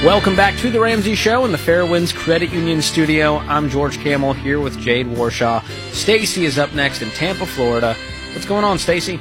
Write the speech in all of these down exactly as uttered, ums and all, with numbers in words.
Welcome back to The Ramsey Show in the Fairwinds Credit Union studio. I'm George Camel here with Jade Warshaw. Stacy is up next in Tampa, Florida. What's going on, Stacy?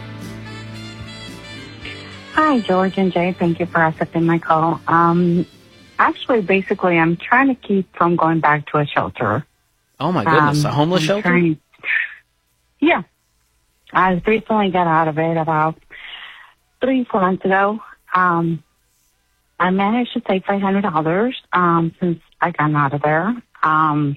Hi, George and Jade. Thank you for accepting my call. Um, actually, basically, I'm trying to keep from going back to a shelter. Oh, my goodness. Um, a homeless I'm shelter? Trying, yeah. I recently got out of it about three, four months ago. Um, I managed to save five hundred dollars um, since I got out of there. Um,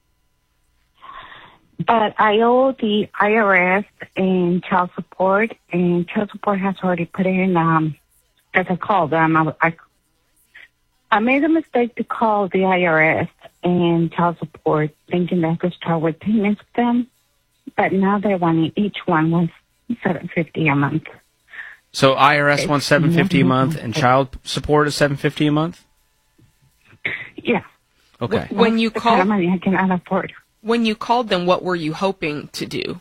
but I owe the I R S and child support, and child support has already put in, um, as I called them, I, I, I made a mistake to call the I R S and child support thinking that I could start with payments with them, but now they're wanting each one was seven hundred fifty dollars a month. So I R S wants seven hundred fifty dollars a month, and child support is seven hundred fifty dollars a month? Yeah. Okay. When you That's the kind of called, money I cannot afford. when you called them, what were you hoping to do?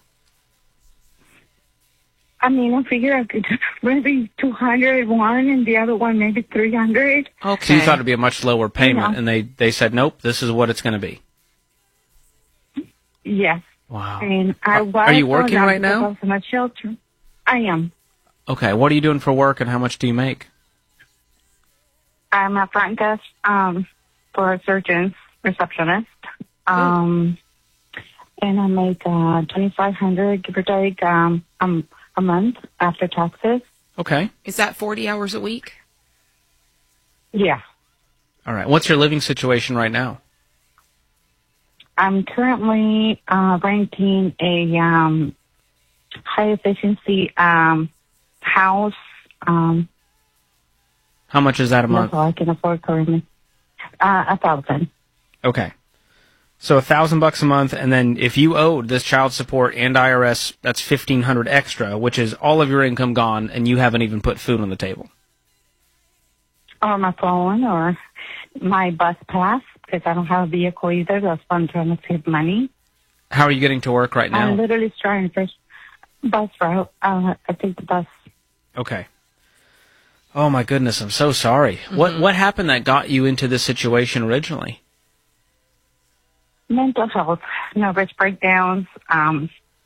I mean, I figure I could maybe two hundred one and the other one maybe three hundred. Okay. So you thought it'd be a much lower payment, Yeah. and they, they said, nope, this is what it's going to be. Yes. Wow. And I Are- was are you on working that right now? because I was in a shelter. I am. Okay, what are you doing for work, and how much do you make? I'm a front desk um, for a surgeon's receptionist. Um, and I make uh, twenty-five hundred give or take, um, um, a month after taxes. Okay. Is that forty hours a week? Yeah. All right. What's your living situation right now? I'm currently uh, renting a um, high-efficiency um, house. Um, How much is that a month? that's all I can afford currently. Uh, a thousand. Okay. So a thousand bucks a month, and then if you owed this child support and I R S, that's fifteen hundred extra, which is all of your income gone, and you haven't even put food on the table. Or my phone or my bus pass, because I don't have a vehicle either. That's why I'm trying to save money. How are you getting to work right now? I'm literally trying to bus route. Uh, I take the bus. Okay. Oh my goodness, I'm so sorry. Mm-hmm. What what happened that got you into this situation originally? Mental health, nervous breakdowns. Um,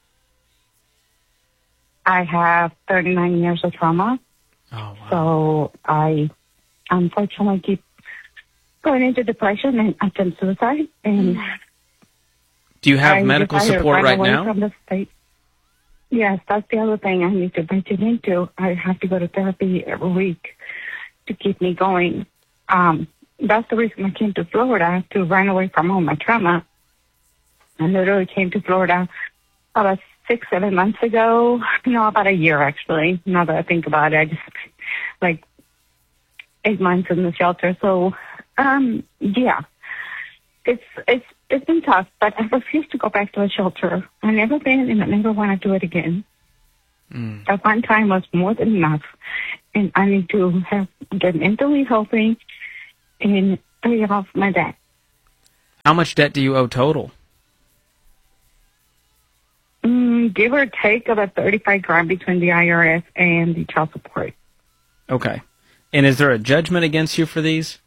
I have thirty-nine years of trauma. Oh wow. So I unfortunately keep going into depression and attempt suicide. And Do you have I medical decided to support run right away now? From the state. Yes, that's the other thing I need to venture into. I have to go to therapy every week to keep me going. Um, that's the reason I came to Florida, to run away from all my trauma. I literally came to Florida about six, seven months ago. No, about a year, actually. Now that I think about it, I just, like, eight months in the shelter. So, um, yeah, it's, it's, it's been tough, but I refuse to go back to a shelter. I never been, and I never want to do it again. Mm. That one time was more than enough, and I need to have get mentally healthy and pay off my debt. How much debt do you owe total? Mm, give or take about thirty-five grand between the I R S and the child support. Okay. And is there a judgment against you for these?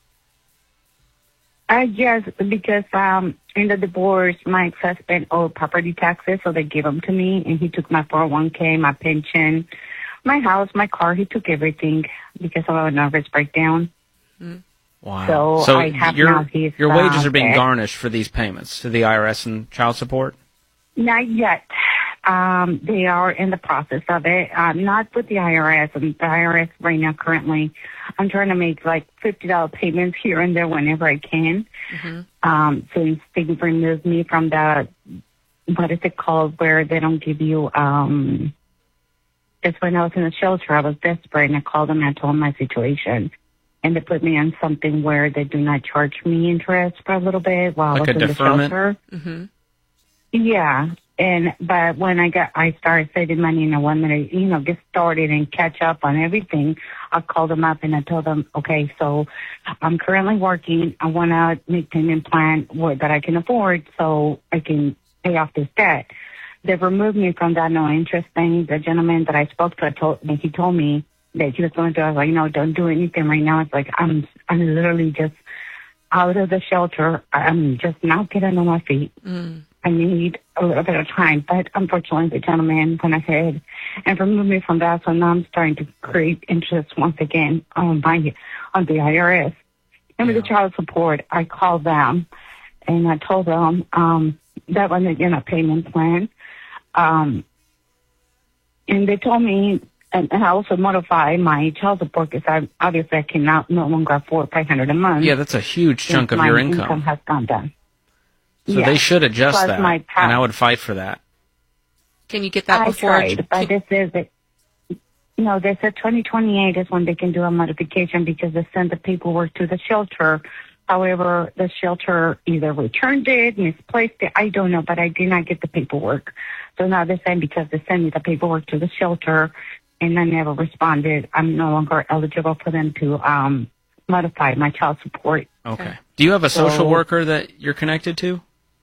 I guess because um, in the divorce, my ex-husband owed property taxes, so they gave them to me, and he took my four oh one k, my pension, my house, my car. He took everything because of a nervous breakdown. Wow. So I have your, now his, your wages uh, are being debt. garnished for these payments to the I R S and child support? Not yet. Um, they are in the process of it. Uh, not with the I R S. And the I R S right now, currently, I'm trying to make like fifty dollars payments here and there whenever I can. Mm-hmm. Um, since they removed me from the, what is it called, where they don't give you, um, it's when I was in the shelter, I was desperate, and I called them and I told them my situation. And they put me on something where they do not charge me interest for a little bit while Like I was a in deferment? the shelter. Mm-hmm. Yeah. And, but when I got, I started saving money and I wanted to, you know, get started and catch up on everything, I called them up and I told them, okay, so I'm currently working. I want to make payment plan what, that I can afford so I can pay off this debt. They removed me from that no interest thing. The gentleman that I spoke to, I told, he told me that he was going to, I was like, no, don't do anything right now. It's like, I'm, I'm literally just out of the shelter. I'm just not getting on my feet. Mm. I need a little bit of time, but unfortunately the gentleman went ahead and removed me from that, so now I'm starting to create interest once again on my on the I R S. And with Yeah. the child support, I called them and I told them um, that wasn't in a payment plan. Um, and they told me, and, and I also modified my child support because I obviously I cannot no longer afford five hundred a month. Yeah, that's a huge chunk of my your income income. has gone down. So Yeah. they should adjust Plus that, my pa- and I would fight for that. Can you get that I before? tried, but this is it. No, they said twenty twenty-eight is when they can do a modification because they sent the paperwork to the shelter. However, the shelter either returned it, misplaced it. I don't know, but I did not get the paperwork. So now they're saying because they sent me the paperwork to the shelter and I never responded, I'm no longer eligible for them to um, modify my child support. Okay. Do you have a social So- worker that you're connected to?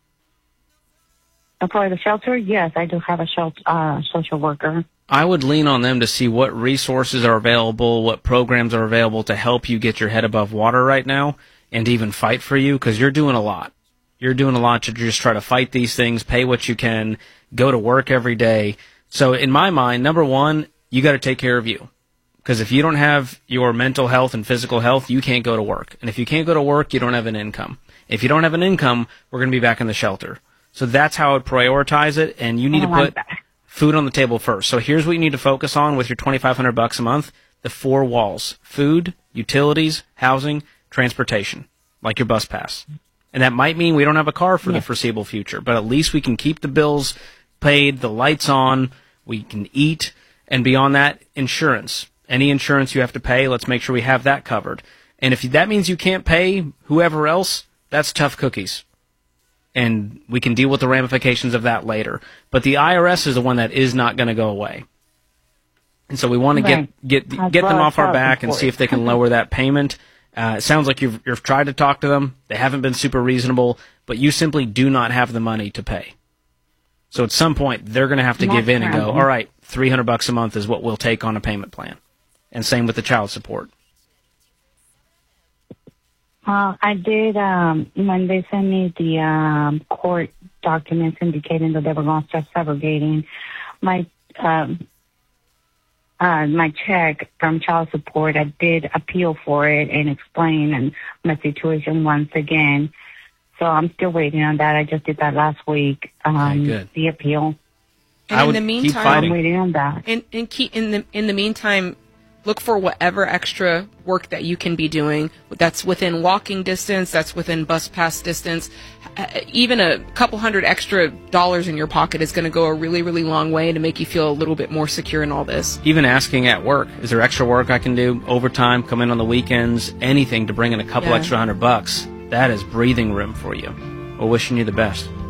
And for the shelter, yes, I do have a shelter, uh, social worker. I would lean on them to see what resources are available, what programs are available to help you get your head above water right now and even fight for you, because you're doing a lot. You're doing a lot to just try to fight these things, pay what you can, go to work every day. So in my mind, number one, you got to take care of you. Because if you don't have your mental health and physical health, you can't go to work. And if you can't go to work, you don't have an income. If you don't have an income, we're going to be back in the shelter. So that's how I would prioritize it, and you need I to want put that. food on the table first. So here's what you need to focus on with your twenty-five hundred bucks a month: the four walls: food, utilities, housing, transportation, like your bus pass. And that might mean we don't have a car for Yeah. the foreseeable future, but at least we can keep the bills paid, the lights on, we can eat, and beyond that, insurance. Any insurance you have to pay, let's make sure we have that covered. And if that means you can't pay whoever else, that's tough cookies. And we can deal with the ramifications of that later. But the I R S is the one that is not going to go away. And so we want to Right. get get As get them well off as our child back and support. see if they can lower that payment. Uh, it sounds like you've, you've tried to talk to them. They haven't been super reasonable, but you simply do not have the money to pay. So at some point, they're going to have to Not give in and go, currently. all right, three hundred bucks a month is what we'll take on a payment plan. And same with the child support. Uh, I did, um, when they sent me the um, court documents indicating that they were going to start segregating my um, uh, my check from child support, I did appeal for it and explain and my situation once again. So I'm still waiting on that. I just did that last week, um, Okay, good. the appeal. And I in would the keep meantime, fighting. I'm waiting on that. And, and keep in the in the meantime, look for whatever extra work that you can be doing. That's within walking distance. That's within bus pass distance. Uh, even a couple hundred extra dollars in your pocket is going to go a really, really long way to make you feel a little bit more secure in all this. Even asking at work, is there extra work I can do? Overtime, come in on the weekends, anything to bring in a couple Yeah. extra hundred bucks. That is breathing room for you. We're wishing you the best.